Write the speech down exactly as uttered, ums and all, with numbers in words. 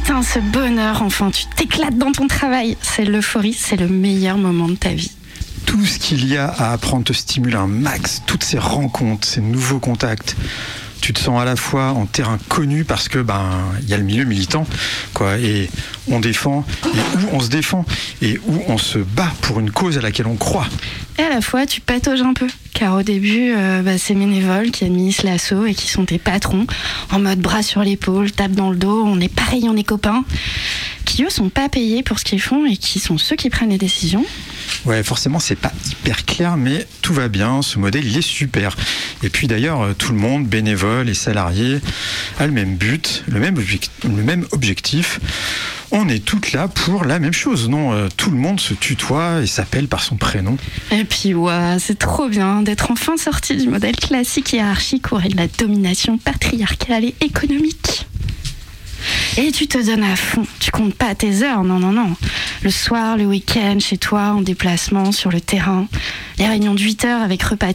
putain, ce bonheur, enfin, tu t'éclates dans ton travail. C'est l'euphorie, c'est le meilleur moment de ta vie. Tout ce qu'il y a à apprendre te stimule un max, toutes ces rencontres, ces nouveaux contacts. Tu te sens à la fois en terrain connu parce que ben il y a le milieu militant, quoi, et on défend, et où on se défend, et où on se bat pour une cause à laquelle on croit. Et à la fois, tu patauges un peu, car au début, euh, bah, c'est bénévoles qui administrent l'assaut et qui sont tes patrons, en mode bras sur l'épaule, tape dans le dos, on est pareil, on est copains, qui eux sont pas payés pour ce qu'ils font et qui sont ceux qui prennent les décisions. Ouais, forcément, c'est pas hyper clair, mais tout va bien, ce modèle, il est super. Et puis d'ailleurs, tout le monde, bénévoles et salariés, a le même but, le même, objectif, le même objectif. On est toutes là pour la même chose, non ? euh, Tout le monde se tutoie et s'appelle par son prénom. Et puis, ouais, c'est trop bien d'être enfin sorti du modèle classique hiérarchique aurait de la domination patriarcale et économique. Et tu te donnes à fond, tu comptes pas tes heures, non, non, non. Le soir, le week-end, chez toi, en déplacement, sur le terrain, les réunions de huit heures avec repas